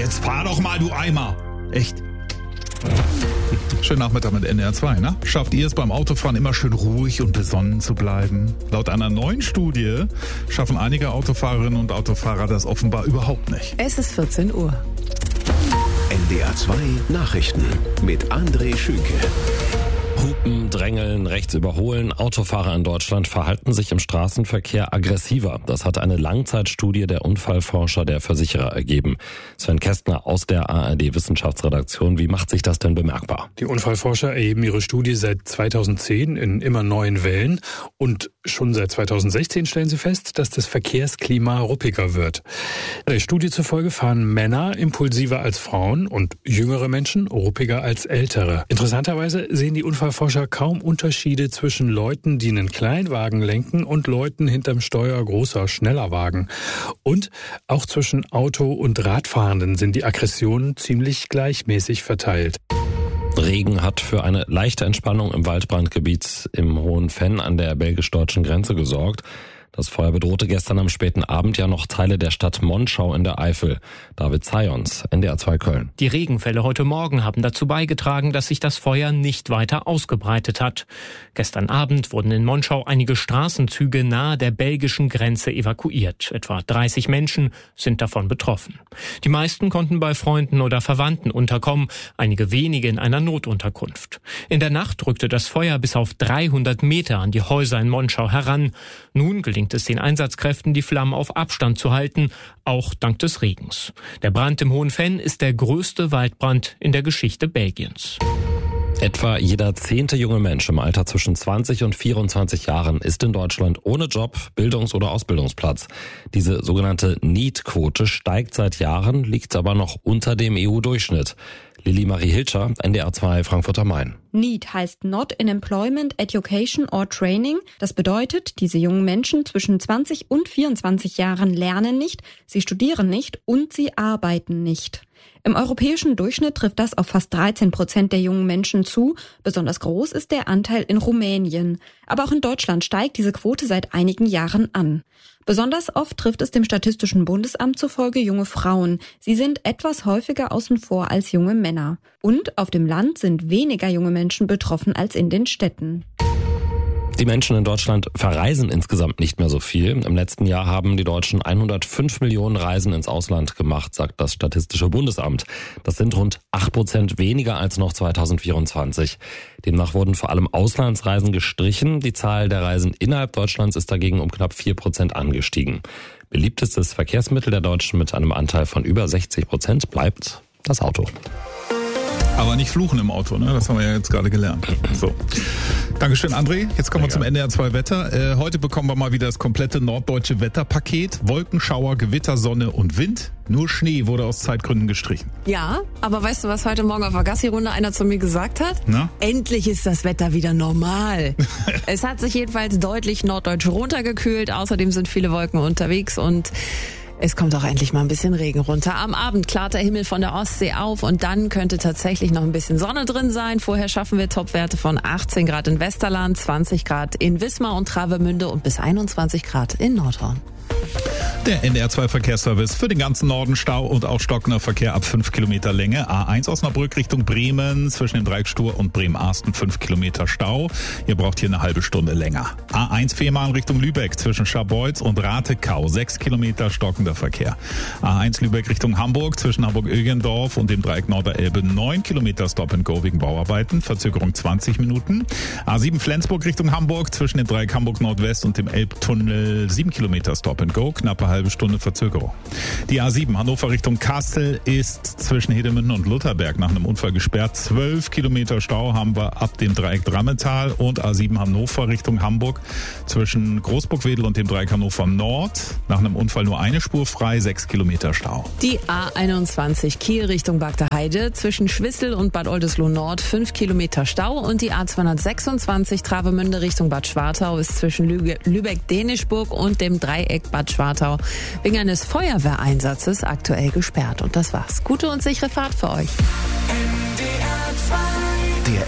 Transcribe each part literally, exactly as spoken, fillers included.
jetzt fahr doch mal, du Eimer. Echt? Schönen Nachmittag mit N D R zwei, ne? Schafft ihr es beim Autofahren immer schön ruhig und besonnen zu bleiben? Laut einer neuen Studie schaffen einige Autofahrerinnen und Autofahrer das offenbar überhaupt nicht. Es ist vierzehn Uhr. N D R zwei Nachrichten mit André Schünke. Hupen, drängeln, rechts überholen. Autofahrer in Deutschland verhalten sich im Straßenverkehr aggressiver. Das hat eine Langzeitstudie der Unfallforscher der Versicherer ergeben. Sven Kästner aus der A R D-Wissenschaftsredaktion. Wie macht sich das denn bemerkbar? Die Unfallforscher erheben ihre Studie seit zweitausendzehn in immer neuen Wellen. Und schon seit zweitausendsechzehn stellen sie fest, dass das Verkehrsklima ruppiger wird. Der Studie zufolge fahren Männer impulsiver als Frauen und jüngere Menschen ruppiger als ältere. Interessanterweise sehen die Unfallforscher kaum Unterschiede zwischen Leuten, die einen Kleinwagen lenken, und Leuten hinterm Steuer großer, schneller Wagen. Und auch zwischen Auto- und Radfahrenden sind die Aggressionen ziemlich gleichmäßig verteilt. Regen hat für eine leichte Entspannung im Waldbrandgebiet im Hohen Venn an der belgisch-deutschen Grenze gesorgt. Das Feuer bedrohte gestern am späten Abend ja noch Teile der Stadt Monschau in der Eifel. David Zayons, N D R zwei Köln. Die Regenfälle heute Morgen haben dazu beigetragen, dass sich das Feuer nicht weiter ausgebreitet hat. Gestern Abend wurden in Monschau einige Straßenzüge nahe der belgischen Grenze evakuiert. Etwa dreißig Menschen sind davon betroffen. Die meisten konnten bei Freunden oder Verwandten unterkommen, einige wenige in einer Notunterkunft. In der Nacht rückte das Feuer bis auf dreihundert Meter an die Häuser in Monschau heran. Nun gelingt es den Einsatzkräften, die Flammen auf Abstand zu halten, auch dank des Regens. Der Brand im Hohen Venn ist der größte Waldbrand in der Geschichte Belgiens. Etwa jeder zehnte junge Mensch im Alter zwischen zwanzig und vierundzwanzig Jahren ist in Deutschland ohne Job, Bildungs- oder Ausbildungsplatz. Diese sogenannte Need-Quote steigt seit Jahren, liegt aber noch unter dem E U-Durchschnitt. Lili Marie Hilscher, N D R zwei Frankfurt am Main. Need heißt Not in Employment, Education or Training. Das bedeutet, diese jungen Menschen zwischen zwanzig und vierundzwanzig Jahren lernen nicht, sie studieren nicht und sie arbeiten nicht. Im europäischen Durchschnitt trifft das auf fast dreizehn Prozent der jungen Menschen zu. Besonders groß ist der Anteil in Rumänien. Aber auch in Deutschland steigt diese Quote seit einigen Jahren an. Besonders oft trifft es dem Statistischen Bundesamt zufolge junge Frauen. Sie sind etwas häufiger außen vor als junge Männer. Und auf dem Land sind weniger junge Menschen betroffen als in den Städten. Die Menschen in Deutschland verreisen insgesamt nicht mehr so viel. Im letzten Jahr haben die Deutschen hundertfünf Millionen Reisen ins Ausland gemacht, sagt das Statistische Bundesamt. Das sind rund acht Prozent weniger als noch zweitausendvierundzwanzig. Demnach wurden vor allem Auslandsreisen gestrichen. Die Zahl der Reisen innerhalb Deutschlands ist dagegen um knapp vier Prozent angestiegen. Beliebtestes Verkehrsmittel der Deutschen mit einem Anteil von über sechzig Prozent bleibt das Auto. Aber nicht fluchen im Auto, ne? Das haben wir ja jetzt gerade gelernt. So. Dankeschön, André. Jetzt kommen wir zum N D R zwei Wetter. Äh, heute bekommen wir mal wieder das komplette norddeutsche Wetterpaket. Wolken, Schauer, Gewitter, Sonne und Wind. Nur Schnee wurde aus Zeitgründen gestrichen. Ja, aber weißt du, was heute Morgen auf der Gassi-Runde einer zu mir gesagt hat? Na? Endlich ist das Wetter wieder normal. Es hat sich jedenfalls deutlich norddeutsch runtergekühlt. Außerdem sind viele Wolken unterwegs und es kommt auch endlich mal ein bisschen Regen runter. Am Abend klart der Himmel von der Ostsee auf und dann könnte tatsächlich noch ein bisschen Sonne drin sein. Vorher schaffen wir Topwerte von achtzehn Grad in Westerland, zwanzig Grad in Wismar und Travemünde und bis einundzwanzig Grad in Nordhorn. Der N D R zwei Verkehrsservice für den ganzen Norden Stau und auch stockender Verkehr ab fünf Kilometer Länge. A eins Osnabrück Richtung Bremen zwischen dem Dreieck Stur und Bremen-Arsten fünf Kilometer Stau. Ihr braucht hier eine halbe Stunde länger. A eins Fehmarn Richtung Lübeck zwischen Scharbeutz und Ratekau sechs Kilometer stockender Verkehr. A eins Lübeck Richtung Hamburg zwischen Hamburg-Ögendorf und dem Dreieck Norderelbe neun Kilometer Stop-and-Go wegen Bauarbeiten. Verzögerung zwanzig Minuten. A sieben Flensburg Richtung Hamburg zwischen dem Dreieck Hamburg Nordwest und dem Elbtunnel sieben Kilometer Stop-and-Go. Knappe halbe Stunde Verzögerung. Die A sieben Hannover Richtung Kassel ist zwischen Hedemünden und Lutherberg nach einem Unfall gesperrt. zwölf Kilometer Stau haben wir ab dem Dreieck Drammetal und A sieben Hannover Richtung Hamburg zwischen Großburg-Wedel und dem Dreieck Hannover Nord. Nach einem Unfall nur eine Spur frei, sechs Kilometer Stau. Die A einundzwanzig Kiel Richtung Bagdaheide zwischen Schwissel und Bad Oldesloe Nord fünf Kilometer Stau und die A zweihundertsechsundzwanzig Travemünde Richtung Bad Schwartau ist zwischen Lübeck-Dänischburg und dem Dreieck Bad Schwartau wegen eines Feuerwehreinsatzes aktuell gesperrt. Und das war's. Gute und sichere Fahrt für euch. Der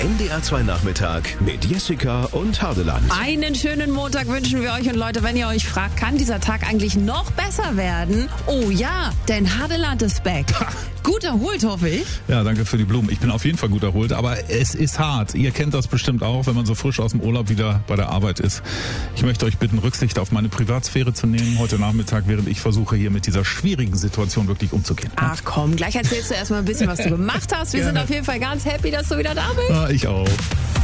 N D R zwei Nachmittag mit Jessica und Hardeland. Einen schönen Montag wünschen wir euch. Und Leute, wenn ihr euch fragt, kann dieser Tag eigentlich noch besser werden? Oh ja, denn Hardeland ist back. Gut erholt, hoffe ich. Ja, danke für die Blumen. Ich bin auf jeden Fall gut erholt, aber es ist hart. Ihr kennt das bestimmt auch, wenn man so frisch aus dem Urlaub wieder bei der Arbeit ist. Ich möchte euch bitten, Rücksicht auf meine Privatsphäre zu nehmen heute Nachmittag, während ich versuche, hier mit dieser schwierigen Situation wirklich umzugehen. Ach komm, gleich erzählst du erstmal ein bisschen, was du gemacht hast. Wir Gerne. sind auf jeden Fall ganz happy, dass du wieder da bist. Ja, ich auch.